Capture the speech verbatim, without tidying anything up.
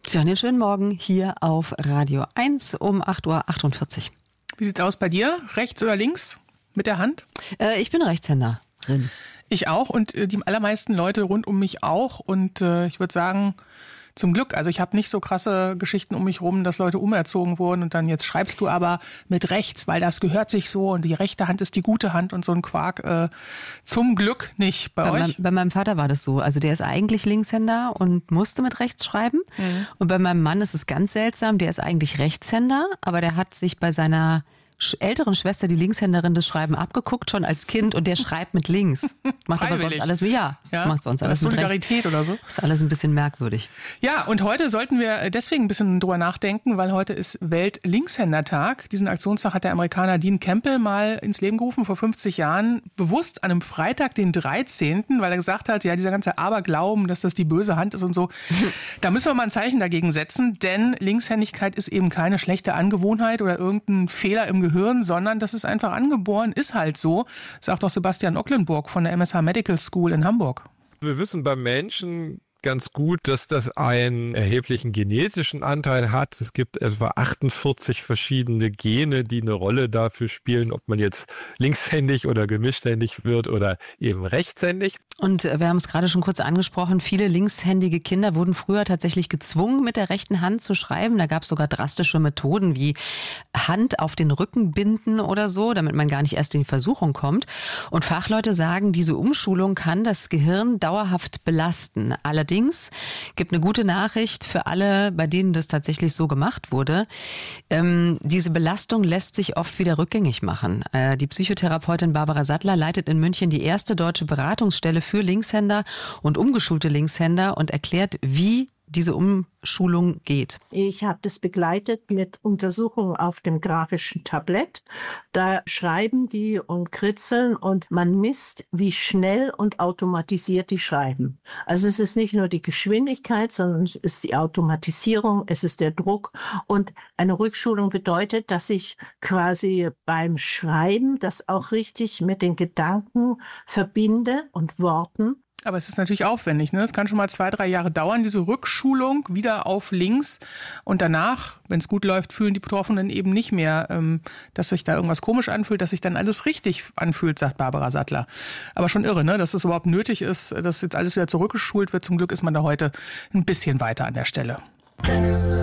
Tja, einen schönen Morgen hier auf Radio eins um acht Uhr achtundvierzig. Wie sieht's aus bei dir? Rechts oder links mit der Hand? Äh, ich bin Rechtshänderin. Ich auch und äh, die allermeisten Leute rund um mich auch. Und äh, ich würde sagen, zum Glück. Also ich habe nicht so krasse Geschichten um mich rum, dass Leute umerzogen wurden und dann jetzt schreibst du aber mit rechts, weil das gehört sich so und die rechte Hand ist die gute Hand und so ein Quark. Äh, zum Glück nicht bei, bei euch. Mein, bei meinem Vater war das so. Also der ist eigentlich Linkshänder und musste mit rechts schreiben. Mhm. Und bei meinem Mann ist es ganz seltsam. Der ist eigentlich Rechtshänder, aber der hat sich bei seiner älteren Schwester, die Linkshänderin, das Schreiben abgeguckt, schon als Kind, und der schreibt mit links. Macht aber sonst alles mit, ja, ja? macht sonst alles mit rechts. Solidarität oder so. Ist alles ein bisschen merkwürdig. Ja, und heute sollten wir deswegen ein bisschen drüber nachdenken, weil heute ist Welt-Linkshänder-Tag. Diesen Aktionstag hat der Amerikaner Dean Campbell mal ins Leben gerufen, vor fünfzig Jahren, bewusst an einem Freitag, den dreizehnten, weil er gesagt hat, ja, dieser ganze Aberglauben, dass das die böse Hand ist und so, da müssen wir mal ein Zeichen dagegen setzen, denn Linkshändigkeit ist eben keine schlechte Angewohnheit oder irgendein Fehler im Gehirn. Gehirn, sondern das ist einfach angeboren, ist halt so, sagt auch Sebastian Ocklenburg von der M S H Medical School in Hamburg. Wir wissen beim Menschen ganz gut, dass das einen erheblichen genetischen Anteil hat. Es gibt etwa achtundvierzig verschiedene Gene, die eine Rolle dafür spielen, ob man jetzt linkshändig oder gemischthändig wird oder eben rechtshändig. Und wir haben es gerade schon kurz angesprochen, viele linkshändige Kinder wurden früher tatsächlich gezwungen, mit der rechten Hand zu schreiben. Da gab es sogar drastische Methoden wie Hand auf den Rücken binden oder so, damit man gar nicht erst in die Versuchung kommt. Und Fachleute sagen, diese Umschulung kann das Gehirn dauerhaft belasten. Allerdings gibt eine gute Nachricht für alle, bei denen das tatsächlich so gemacht wurde. Ähm, diese Belastung lässt sich oft wieder rückgängig machen. Äh, die Psychotherapeutin Barbara Sattler leitet in München die erste deutsche Beratungsstelle für Linkshänder und umgeschulte Linkshänder und erklärt, wie diese Umschulung geht. Ich habe das begleitet mit Untersuchungen auf dem grafischen Tablett. Da schreiben die und kritzeln und man misst, wie schnell und automatisiert die schreiben. Also es ist nicht nur die Geschwindigkeit, sondern es ist die Automatisierung, es ist der Druck. Und eine Rückschulung bedeutet, dass ich quasi beim Schreiben das auch richtig mit den Gedanken verbinde und Worten. Aber es ist natürlich aufwendig, ne? Es kann schon mal zwei, drei Jahre dauern, diese Rückschulung wieder auf links. Und danach, wenn es gut läuft, fühlen die Betroffenen eben nicht mehr, ähm, dass sich da irgendwas komisch anfühlt, dass sich dann alles richtig anfühlt, sagt Barbara Sattler. Aber schon irre, ne? Dass es überhaupt nötig ist, dass jetzt alles wieder zurückgeschult wird. Zum Glück ist man da heute ein bisschen weiter an der Stelle.